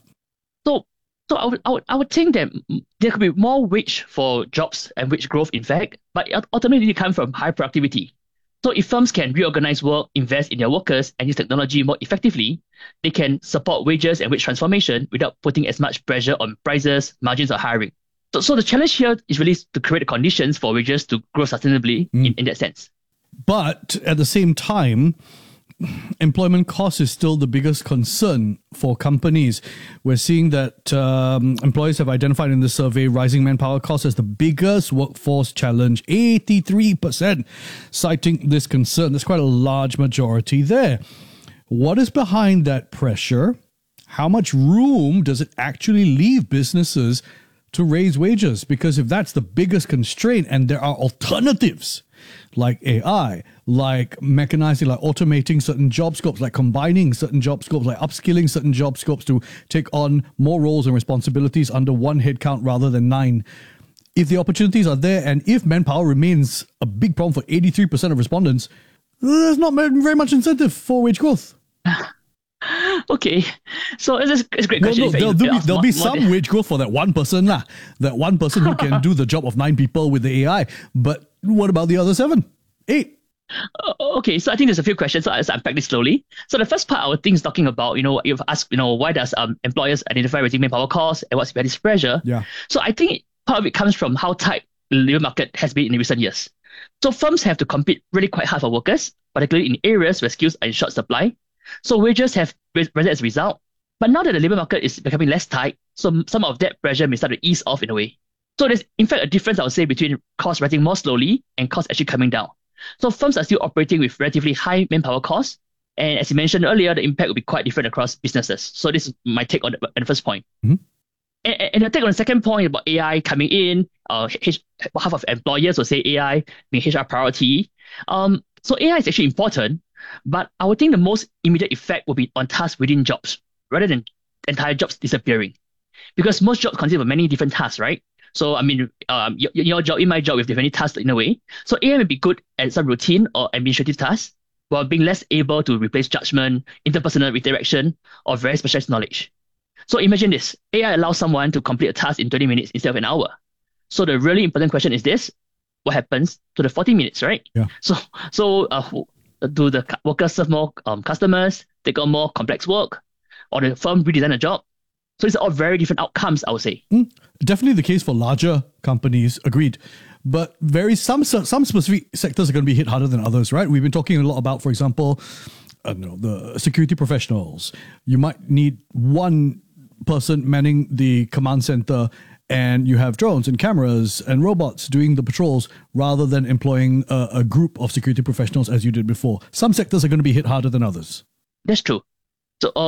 [SPEAKER 12] So I would think that there could be more wage for jobs and wage growth, in fact, but ultimately it comes from high productivity. So if firms can reorganize work, invest in their workers, and use technology more effectively, they can support wages and wage transformation without putting as much pressure on prices, margins, or hiring. So the challenge here is really to create the conditions for wages to grow sustainably in that sense.
[SPEAKER 1] But at the same time, employment cost is still the biggest concern for companies. We're seeing that employers have identified in this survey rising manpower costs as the biggest workforce challenge, 83% citing this concern. There's quite a large majority there. What is behind that pressure? How much room does it actually leave businesses to raise wages? Because if that's the biggest constraint and there are alternatives like AI, like mechanizing, like automating certain job scopes, like combining certain job scopes, like upskilling certain job scopes to take on more roles and responsibilities under one headcount rather than 9. If the opportunities are there and if manpower remains a big problem for 83% of respondents, there's not very much incentive for wage growth.
[SPEAKER 12] Okay, so it's a great question.
[SPEAKER 1] There'll be some wage growth for that one person, that one person who can do the job of 9 people with the AI. But what about the other 7, 8?
[SPEAKER 12] Okay, so I think there's a few questions, so I'll unpack this slowly. So the first part I would think is talking about, you've asked, why does employers identify rising manpower costs and what's behind this pressure?
[SPEAKER 1] Yeah.
[SPEAKER 12] So I think part of it comes from how tight the labor market has been in recent years. So firms have to compete really quite hard for workers, particularly in areas where skills are in short supply. So wages have risen as a result. But now that the labor market is becoming less tight, so some of that pressure may start to ease off in a way. So there's in fact a difference, I would say, between costs rising more slowly and costs actually coming down. So firms are still operating with relatively high manpower costs. And as you mentioned earlier, the impact will be quite different across businesses. So this is my take on the first point.
[SPEAKER 1] Mm-hmm.
[SPEAKER 12] And the take on the second point about AI coming in, half of employers will say AI being HR priority. So AI is actually important, but I would think the most immediate effect will be on tasks within jobs rather than entire jobs disappearing. Because most jobs consist of many different tasks, right? So, your job, in my job, we have different tasks in a way. So AI may be good at some routine or administrative tasks, while being less able to replace judgment, interpersonal interaction, or very specialized knowledge. So imagine this. AI allows someone to complete a task in 20 minutes instead of an hour. So the really important question is this: what happens to the 40 minutes, right?
[SPEAKER 1] Yeah.
[SPEAKER 12] So do the workers serve more customers, take on more complex work, or the firm redesign a job? So it's all very different outcomes, I would say.
[SPEAKER 1] Definitely the case for larger companies, agreed. But some specific sectors are going to be hit harder than others, right? We've been talking a lot about, for example, the security professionals. You might need one person manning the command center, and you have drones and cameras and robots doing the patrols rather than employing a group of security professionals as you did before. Some sectors are going to be hit harder than others.
[SPEAKER 12] That's true.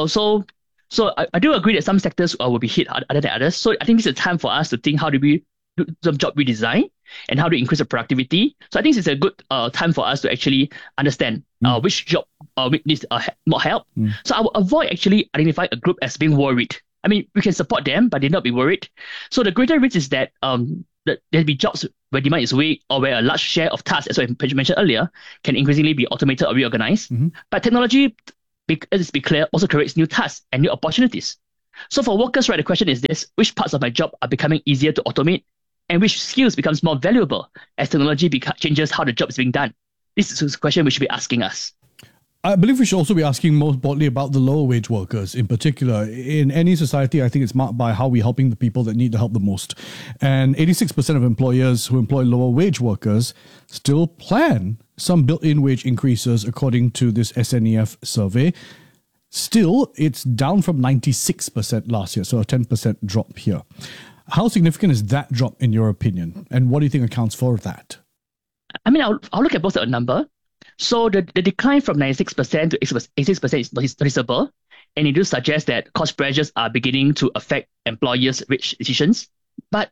[SPEAKER 12] So I do agree that some sectors will be hit harder than others. So I think this is a time for us to think, how do we do some job redesign and how to increase the productivity. So I think it's a good time for us to actually understand which job needs more help. So I will avoid actually identifying a group as being worried. I mean, we can support them, but they not be worried. So the greater risk is that there'll be jobs where demand is weak or where a large share of tasks, as I mentioned earlier, can increasingly be automated or reorganized. But technology, let's be clear, also creates new tasks and new opportunities. So for workers, right, the question is this: which parts of my job are becoming easier to automate, and which skills becomes more valuable as technology changes how the job is being done? This is a question we should be asking us.
[SPEAKER 1] I believe we should also be asking most broadly about the lower wage workers in particular. In any society, I think it's marked by how we're helping the people that need the help the most. And 86% of employers who employ lower wage workers still plan some built-in wage increases according to this SNEF survey. Still, it's down from 96% last year, so a 10% drop here. How significant is that drop in your opinion? And what do you think accounts for that?
[SPEAKER 12] I mean, I'll look at both the number. So the decline from 96% to 86% is noticeable, and it does suggest that cost pressures are beginning to affect employers' wage decisions. But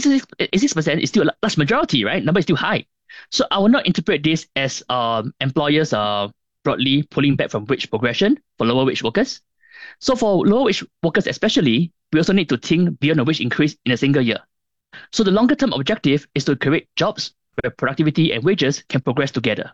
[SPEAKER 12] 86% is still a large majority, right? Number is still high. So I will not interpret this as employers are broadly pulling back from wage progression for lower wage workers. So for lower wage workers especially, we also need to think beyond a wage increase in a single year. So the longer term objective is to create jobs where productivity and wages can progress together.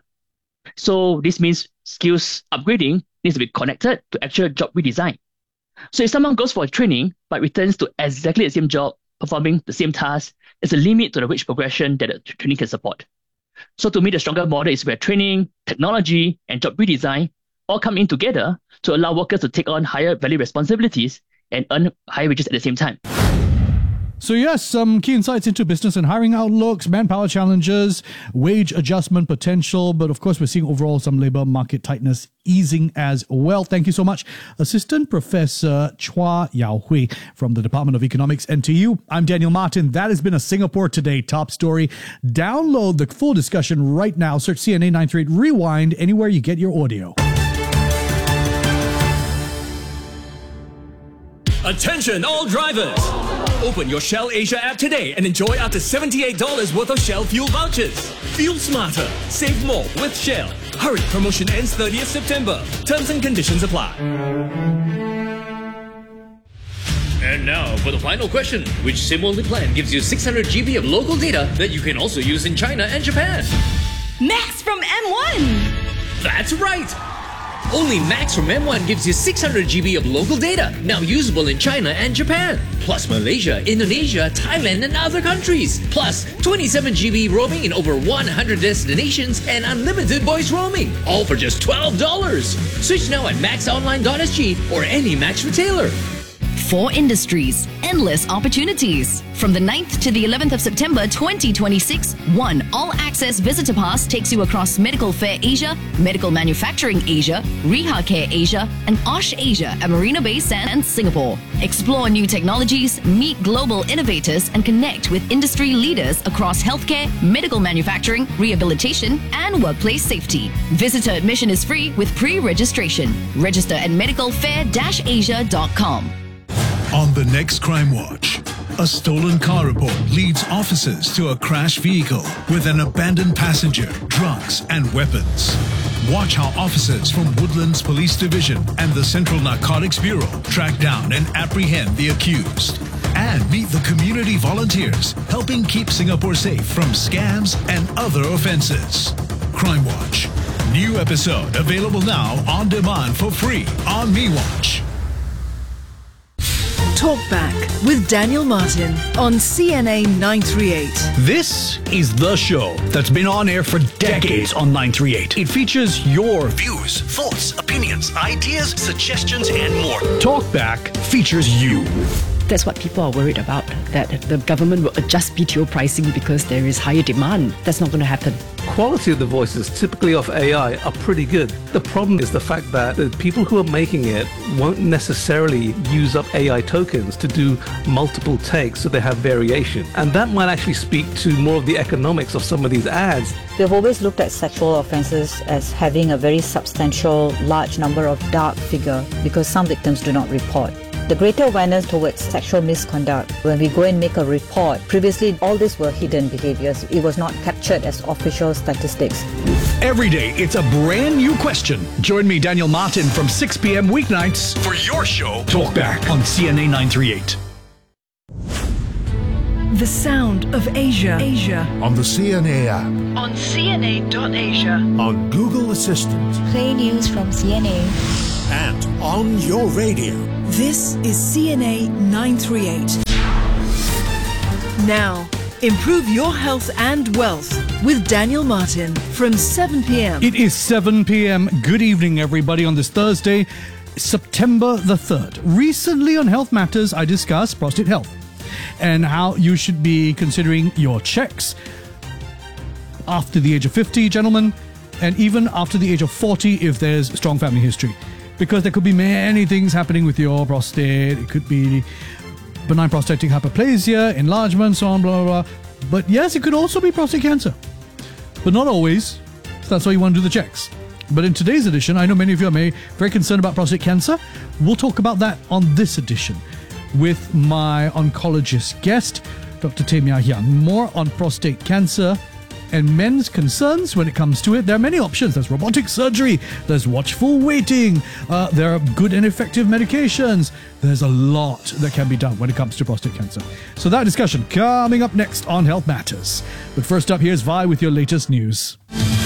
[SPEAKER 12] So this means skills upgrading needs to be connected to actual job redesign. So if someone goes for a training but returns to exactly the same job, performing the same task, there's a limit to the wage progression that the training can support. So to me, the stronger model is where training, technology, and job redesign all come in together to allow workers to take on higher value responsibilities and earn higher wages at the same time.
[SPEAKER 1] So yes, some key insights into business and hiring outlooks, manpower challenges, wage adjustment potential, but of course we're seeing overall some labour market tightness easing as well. Thank you so much, Assistant Professor Chua Yao Hui from the Department of Economics. And to you, I'm Daniel Martin. That has been a Singapore Today top story. Download the full discussion right now. Search CNA 938 Rewind anywhere you get your audio.
[SPEAKER 8] Attention all drivers! Open your Shell Asia app today and enjoy up to $78 worth of Shell fuel vouchers. Fuel smarter, save more with Shell. Hurry, promotion ends 30th September. Terms and conditions apply.
[SPEAKER 15] And now for the final question. Which SIM-only plan gives you 600 GB of local data that you can also use in China and Japan?
[SPEAKER 16] Max from M1!
[SPEAKER 15] That's right! Only Max from M1 gives you 600 GB of local data, now usable in China and Japan. Plus Malaysia, Indonesia, Thailand and other countries. Plus 27 GB roaming in over 100 destinations and unlimited voice roaming. All for just $12. Switch now at maxonline.sg or any Max retailer.
[SPEAKER 9] 4 industries, endless opportunities. From the 9th to the 11th of September 2026, one all-access visitor pass takes you across Medical Fair Asia, Medical Manufacturing Asia, Reha Care Asia, and OSH Asia at Marina Bay Sands, Singapore. Explore new technologies, meet global innovators, and connect with industry leaders across healthcare, medical manufacturing, rehabilitation, and workplace safety. Visitor admission is free with pre-registration. Register at medicalfair-asia.com.
[SPEAKER 17] On the next Crime Watch, a stolen car report leads officers to a crashed vehicle with an abandoned passenger, drugs, and weapons. Watch how officers from Woodlands Police Division and the Central Narcotics Bureau track down and apprehend the accused. And meet the community volunteers helping keep Singapore safe from scams and other offenses. Crime Watch. New episode available now on demand for free on MeWatch.
[SPEAKER 18] Talk Back with Daniel Martin on CNA 938.
[SPEAKER 19] This is the show that's been on air for decades on 938. It features your views, thoughts, opinions, ideas, suggestions, and more. Talk Back features you.
[SPEAKER 20] That's what people are worried about, that the government will adjust BTO pricing because there is higher demand. That's not going to happen.
[SPEAKER 21] Quality of the voices, typically of AI, are pretty good. The problem is the fact that the people who are making it won't necessarily use up AI tokens to do multiple takes, so they have variation. And that might actually speak to more of the economics of some of these ads.
[SPEAKER 22] They've always looked at sexual offences as having a very substantial, large number of dark figure because some victims do not report. The greater awareness towards sexual misconduct. When we go and make a report, previously all these were hidden behaviors. It was not captured as official statistics.
[SPEAKER 19] Every day, it's a brand new question. Join me, Daniel Martin, from 6 p.m. weeknights for your show, Talk Back, on CNA 938.
[SPEAKER 18] The sound of Asia.
[SPEAKER 10] On the CNA app.
[SPEAKER 18] On CNA.Asia.
[SPEAKER 10] On Google Assistant.
[SPEAKER 2] Play news from CNA.
[SPEAKER 10] And on your radio.
[SPEAKER 18] This is CNA 938. Now, improve your health and wealth with Daniel Martin from 7 p.m.
[SPEAKER 1] It is 7 p.m. Good evening, everybody, on this Thursday, September the 3rd. Recently on Health Matters, I discussed prostate health and how you should be considering your checks after the age of 50, gentlemen, and even after the age of 40 if there's strong family history. Because there could be many things happening with your prostate. It could be benign prostatic hyperplasia, enlargement, so on, blah, blah, blah. But yes, it could also be prostate cancer. But not always. So that's why you want to do the checks. But in today's edition, I know many of you are very concerned about prostate cancer. We'll talk about that on this edition with my oncologist guest, Dr. Tae-Mia Hyang. More on prostate cancer and men's concerns when it comes to it. There are many options. There's robotic surgery. There's watchful waiting. There are good and effective medications. There's a lot that can be done when it comes to prostate cancer. So that discussion coming up next on Health Matters. But first up, here's Vi with your latest news.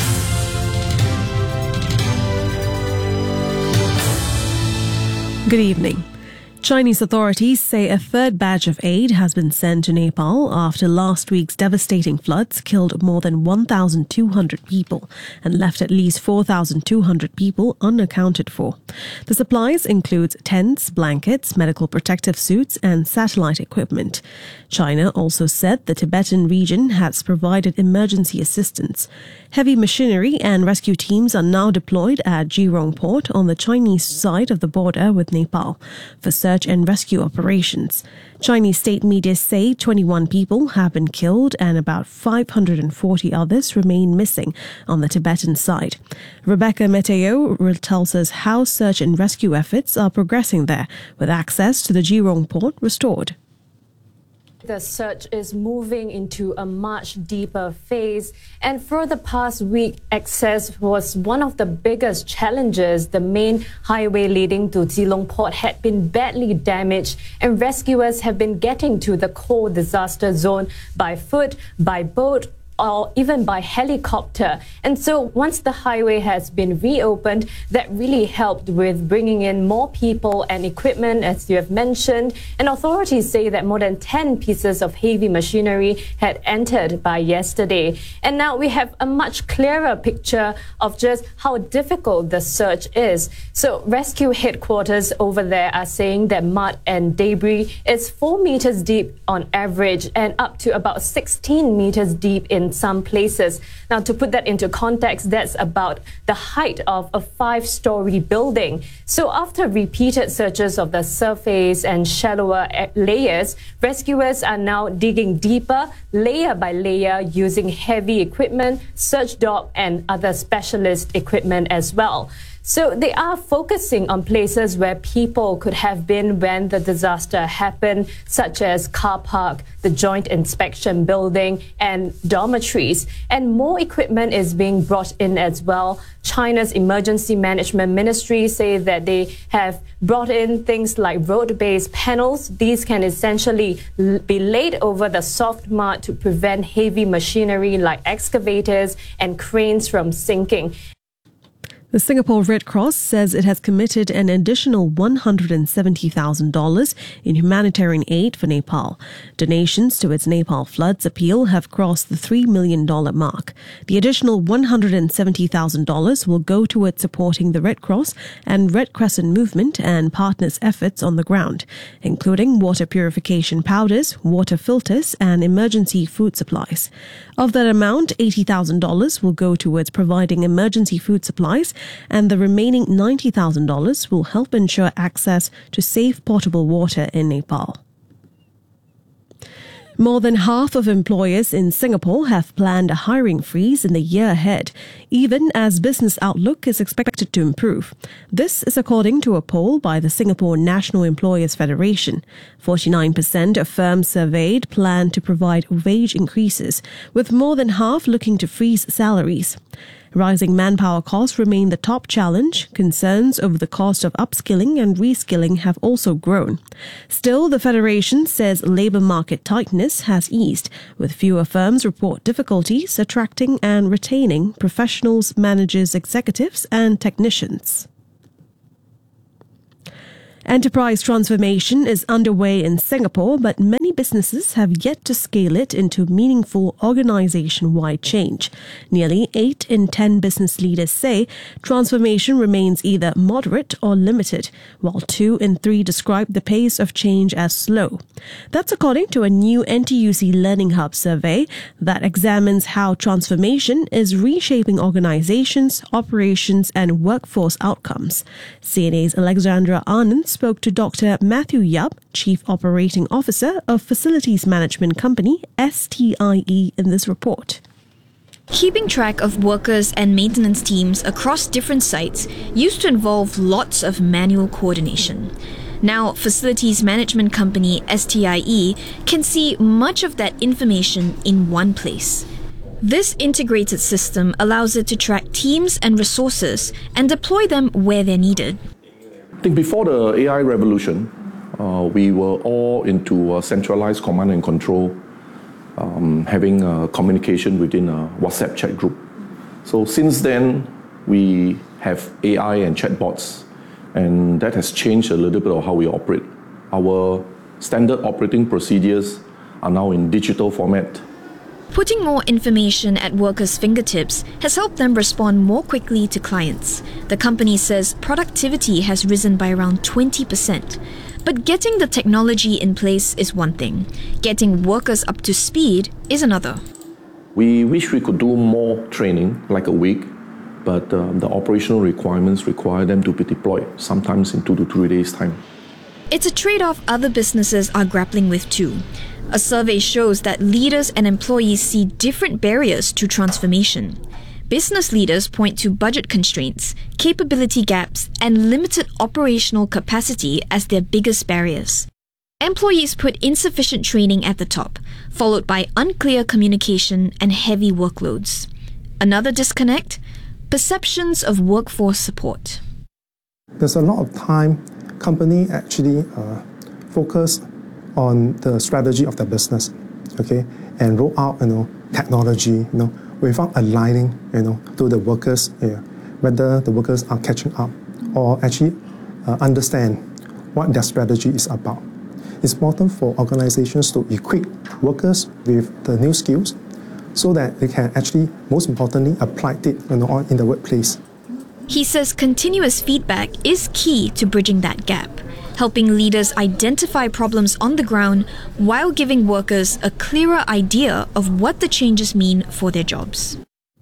[SPEAKER 3] Good evening. Chinese authorities say a third batch of aid has been sent to Nepal after last week's devastating floods killed more than 1,200 people and left at least 4,200 people unaccounted for. The supplies include tents, blankets, medical protective suits and satellite equipment. China also said the Tibetan region has provided emergency assistance. Heavy machinery and rescue teams are now deployed at Jurong Port on the Chinese side of the border with Nepal for search and rescue operations. Chinese state media say 21 people have been killed and about 540 others remain missing on the Tibetan side. Rebecca Meteo tells us how search and rescue efforts are progressing there, with access to the Jurong Port restored.
[SPEAKER 23] The search is moving into a much deeper phase, and for the past week, access was one of the biggest challenges. The main highway leading to Geelong Port had been badly damaged, and rescuers have been getting to the core disaster zone by foot, by boat, or even by helicopter. And so once the highway has been reopened, that really helped with bringing in more people and equipment, as you have mentioned. And authorities say that more than 10 pieces of heavy machinery had entered by yesterday. And now we have a much clearer picture of just how difficult the search is. So rescue headquarters over there are saying that mud and debris is 4 meters deep on average and up to about 16 meters deep in some places. Now, to put that into context, that's about the height of a 5-story building. So after repeated searches of the surface and shallower layers, rescuers are now digging deeper, layer by layer, using heavy equipment, search dog, and other specialist equipment as well. So they are focusing on places where people could have been when the disaster happened, such as car park, the Joint Inspection Building, and dormitories. And more equipment is being brought in as well. China's Emergency Management Ministry say that they have brought in things like road-based panels. These can essentially be laid over the soft mud to prevent heavy machinery like excavators and cranes from sinking.
[SPEAKER 3] The Singapore Red Cross says it has committed an additional $170,000 in humanitarian aid for Nepal. Donations to its Nepal floods appeal have crossed the $3 million mark. The additional $170,000 will go towards supporting the Red Cross and Red Crescent movement and partners' efforts on the ground, including water purification powders, water filters, and emergency food supplies. Of that amount, $80,000 will go towards providing emergency food supplies, and the remaining $90,000 will help ensure access to safe potable water in Nepal. More than half of employers in Singapore have planned a hiring freeze in the year ahead, even as business outlook is expected to improve. This is according to a poll by the Singapore National Employers Federation. 49% of firms surveyed plan to provide wage increases, with more than half looking to freeze salaries. Rising manpower costs remain the top challenge. Concerns over the cost of upskilling and reskilling have also grown. Still, the Federation says labour market tightness has eased, with fewer firms report difficulties attracting and retaining professionals, managers, executives and technicians. Enterprise transformation is underway in Singapore, but many businesses have yet to scale it into meaningful organisation-wide change. Nearly 8 in 10 business leaders say transformation remains either moderate or limited, while 2 in 3 describe the pace of change as slow. That's according to a new NTUC Learning Hub survey that examines how transformation is reshaping organisations, operations and workforce outcomes. CNA's Alexandra Anand spoke to Dr. Matthew Yap, Chief Operating Officer of Facilities Management Company, STIE, in this report.
[SPEAKER 2] Keeping track of workers and maintenance teams across different sites used to involve lots of manual coordination. Now, Facilities Management Company, STIE, can see much of that information in one place. This integrated system allows it to track teams and resources and deploy them where they're needed.
[SPEAKER 4] I think before the AI revolution, we were all into centralized command and control, having communication within a WhatsApp chat group. So since then, we have AI and chatbots, and that has changed a little bit of how we operate. Our standard operating procedures are now in digital format.
[SPEAKER 2] Putting more information at workers' fingertips has helped them respond more quickly to clients. The company says productivity has risen by around 20%. But getting the technology in place is one thing. Getting workers up to speed is another.
[SPEAKER 4] We wish we could do more training, like a week, but the operational requirements require them to be deployed, sometimes in 2 to 3 days' time.
[SPEAKER 2] It's a trade-off other businesses are grappling with too. A survey shows that leaders and employees see different barriers to transformation. Business leaders point to budget constraints, capability gaps, and limited operational capacity as their biggest barriers. Employees put insufficient training at the top, followed by unclear communication and heavy workloads. Another disconnect? Perceptions of workforce support.
[SPEAKER 5] There's a lot of time company actually focus on the strategy of the business, okay, and roll out, technology, without aligning, to the workers, whether the workers are catching up or actually understand what their strategy is about. It's important for organizations to equip workers with the new skills so that they can actually, most importantly, apply it, in the workplace.
[SPEAKER 2] He says continuous feedback is key to bridging that gap, helping leaders identify problems on the ground while giving workers a clearer idea of what the changes mean for their jobs.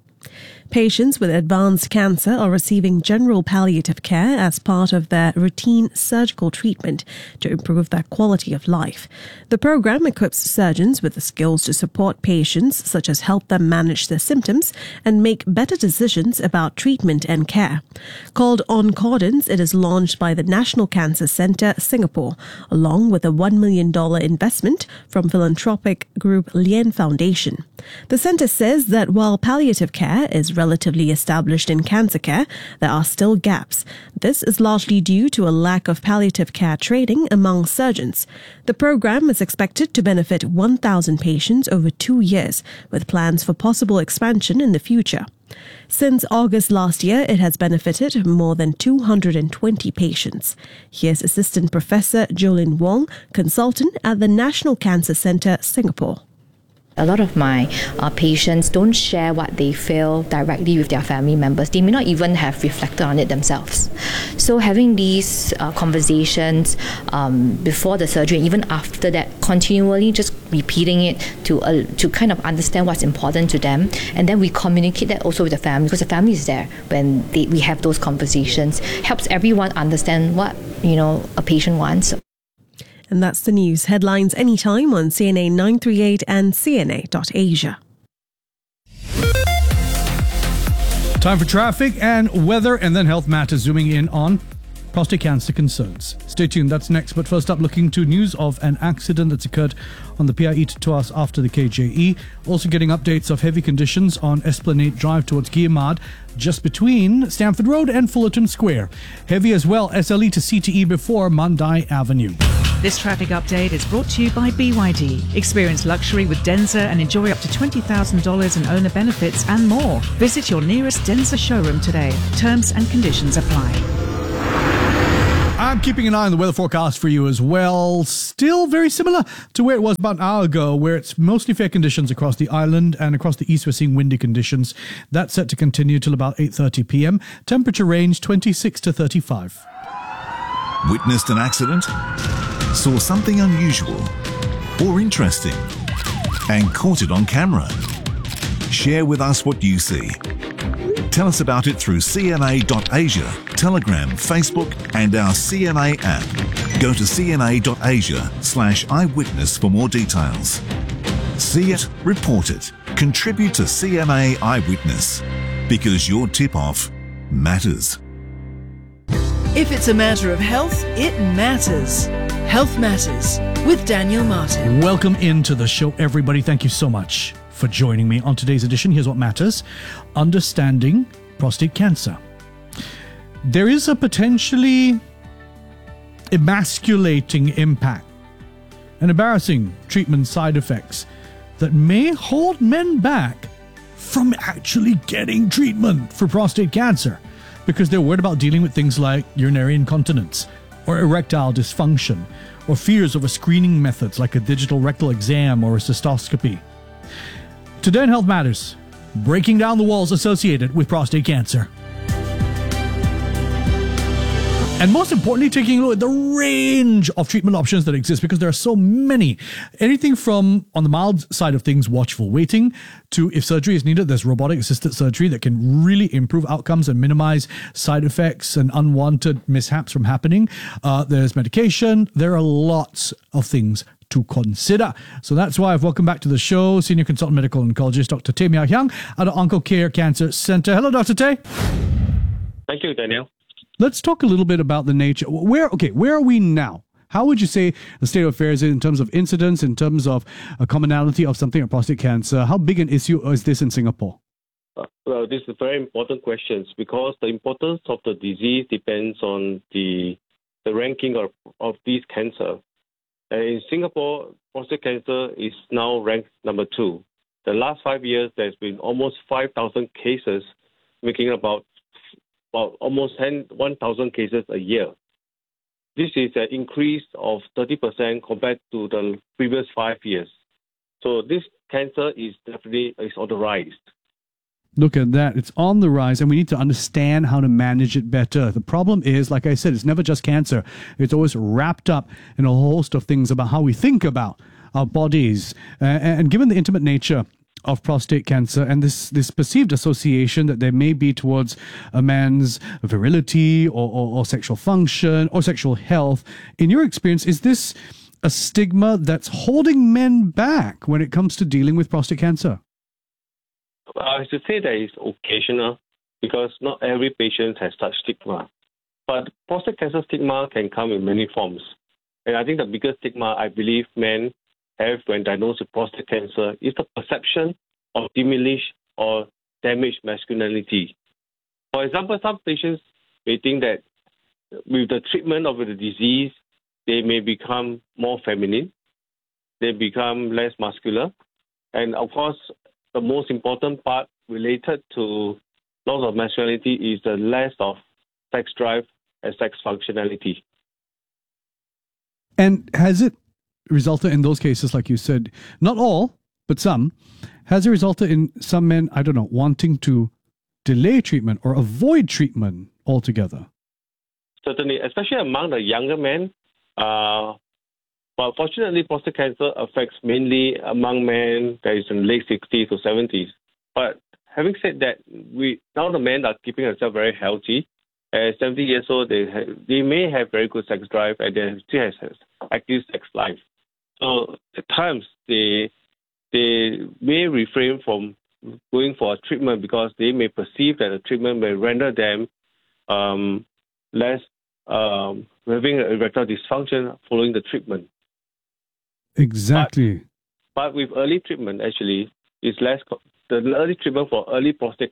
[SPEAKER 3] Patients with advanced cancer are receiving general palliative care as part of their routine surgical treatment to improve their quality of life. The program equips surgeons with the skills to support patients, such as help them manage their symptoms and make better decisions about treatment and care. Called Oncordance, it is launched by the National Cancer Centre, Singapore, along with a $1 million investment from philanthropic group Lien Foundation. The centre says that while palliative care is relatively established in cancer care, there are still gaps. This is largely due to a lack of palliative care training among surgeons. The program is expected to benefit 1,000 patients over 2 years, with plans for possible expansion in the future. Since August last year, it has benefited more than 220 patients. Here's Assistant Professor Jolin Wong, consultant at the National Cancer Centre, Singapore.
[SPEAKER 24] A lot of my patients don't share what they feel directly with their family members. They may not even have reflected on it themselves. So having these conversations before the surgery, even after that, continually just repeating it to kind of understand what's important to them, and then we communicate that also with the family, because the family is there when we have those conversations. Helps everyone understand what a patient wants.
[SPEAKER 3] And that's the news. Headlines anytime on CNA 938 and CNA.Asia.
[SPEAKER 1] Time for traffic and weather, and then health matters, zooming in on prostate cancer concerns. Stay tuned, that's next. But first up, looking to news of an accident that's occurred on the PIE to Tuas after the KJE. Also getting updates of heavy conditions on Esplanade Drive towards Guillemard, just between Stamford Road and Fullerton Square. Heavy as well, SLE to CTE before Mandai Avenue.
[SPEAKER 6] This traffic update is brought to you by BYD. Experience luxury with Denza and enjoy up to $20,000 in owner benefits and more. Visit your nearest Denza showroom today. Terms and conditions apply.
[SPEAKER 1] I'm keeping an eye on the weather forecast for you as well. Still very similar to where it was about an hour ago, where it's mostly fair conditions across the island, and across the east we're seeing windy conditions. That's set to continue till about 8:30 p.m. Temperature range 26 to 35.
[SPEAKER 7] Witnessed an accident? Saw something unusual or interesting and caught it on camera? Share with us what you see. Tell us about it through CNA.Asia, Telegram, Facebook and our CNA app. Go to cna.asia/eyewitness for more details. See it, report it, contribute to CNA Eyewitness, because your tip-off matters.
[SPEAKER 18] If it's a matter of health, it matters. Health Matters with Daniel Martin.
[SPEAKER 1] Welcome into the show, everybody. Thank you so much for joining me on today's edition. Here's what matters: understanding prostate cancer. There is a potentially emasculating impact and embarrassing treatment side effects that may hold men back from actually getting treatment for prostate cancer, because they're worried about dealing with things like urinary incontinence or erectile dysfunction, or fears over screening methods like a digital rectal exam or a cystoscopy. Today in Health Matters, breaking down the walls associated with prostate cancer. And most importantly, taking a look at the range of treatment options that exist, because there are so many. Anything from, on the mild side of things, watchful waiting, to if surgery is needed, there's robotic-assisted surgery that can really improve outcomes and minimize side effects and unwanted mishaps from happening. There's medication. There are lots of things to consider. So that's why I've welcomed back to the show Senior Consultant Medical Oncologist Dr. Tay Miao Hyang out of Oncocare Cancer Center. Hello, Dr. Tay.
[SPEAKER 13] Thank you, Daniel.
[SPEAKER 1] Let's talk a little bit about the nature. Where are we now? How would you say the state of affairs is in terms of incidence, in terms of a commonality of something like prostate cancer? How big an issue is this in Singapore?
[SPEAKER 13] Well, this is very important questions, because the importance of the disease depends on the ranking of this cancer. In Singapore, prostate cancer is now ranked number 2. The last 5 years, there's been almost 5,000 cases, making about almost 1,000 cases a year. This is an increase of 30% compared to the previous 5 years. So this cancer is definitely on the rise.
[SPEAKER 1] Look at that. It's on the rise, and we need to understand how to manage it better. The problem is, like I said, it's never just cancer. It's always wrapped up in a host of things about how we think about our bodies. And given the intimate nature of prostate cancer and this perceived association that there may be towards a man's virility or sexual function or sexual health, in your experience, is this a stigma that's holding men back when it comes to dealing with prostate cancer?
[SPEAKER 13] I should say that it's occasional, because not every patient has such stigma. But prostate cancer stigma can come in many forms. And I think the biggest stigma I believe men have when diagnosed with prostate cancer is the perception of diminished or damaged masculinity. For example, some patients may think that with the treatment of the disease, they may become more feminine, they become less muscular, and of course, the most important part related to loss of masculinity is the less of sex drive and sex functionality.
[SPEAKER 1] And has it resulted in those cases, like you said, not all, but some, has it resulted in some men, wanting to delay treatment or avoid treatment altogether?
[SPEAKER 13] Certainly, especially among the younger men. But fortunately, prostate cancer affects mainly among men that is in late 60s to 70s. But having said that, now the men are keeping themselves very healthy, At 70 years old, they may have very good sex drive and they still have active sex life. So at times they may refrain from going for a treatment because they may perceive that the treatment may render them less having erectile dysfunction following the treatment.
[SPEAKER 1] Exactly.
[SPEAKER 13] But with early treatment, actually, is less. The early treatment for early prostate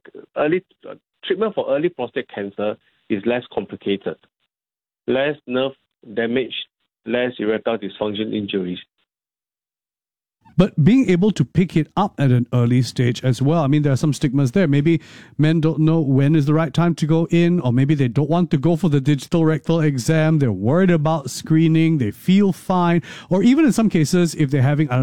[SPEAKER 13] cancer is less complicated, less nerve damage, less erectile dysfunction injuries.
[SPEAKER 1] But being able to pick it up at an early stage as well. I mean, there are some stigmas there. Maybe men don't know when is the right time to go in, or maybe they don't want to go for the digital rectal exam. They're worried about screening. They feel fine. Or even in some cases, if they're having